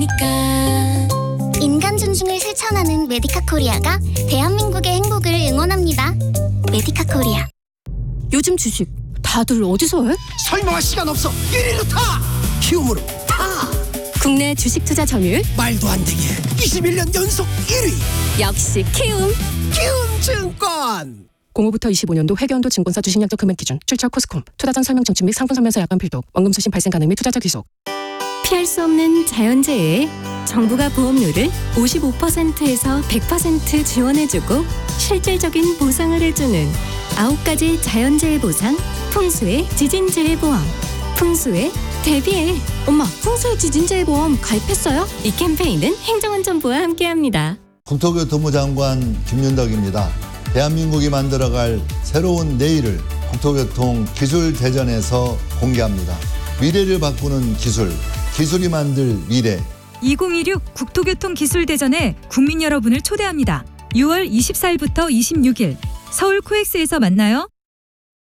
인간 존중을 실천하는 메디카 코리아가 대한민국의 행복을 응원합니다. 메디카 코리아. 요즘 주식 다들 어디서 해? 설명할 시간 없어. 1위로 타. 키움으로 타. 국내 주식 투자 점유율 말도 안 되게 21년 연속 1위. 역시 키움. 키움증권. 05부터 25년도 회계연도 증권사 주식약정 금액 기준 출처 코스콤 투자전 설명 청취 및 상품 설명서 약관 필독 원금 수신 발생 가능 및 투자자 귀속. 피할 수 없는 자연재해에 정부가 보험료를 55%에서 100% 지원해주고 실질적인 보상을 해주는 9가지 자연재해 보상 풍수의 지진재해 보험. 풍수에 대비해. 엄마, 풍수의 지진재해 보험 가입했어요? 이 캠페인은 행정안전부와 함께합니다. 국토교통부 장관 김윤덕입니다. 대한민국이 만들어갈 새로운 내일을 국토교통 기술대전에서 공개합니다. 미래를 바꾸는 기술, 기술이 만들 미래. 2016 국토교통기술대전에 국민 여러분을 초대합니다. 6월 24일부터 26일 서울 코엑스에서 만나요.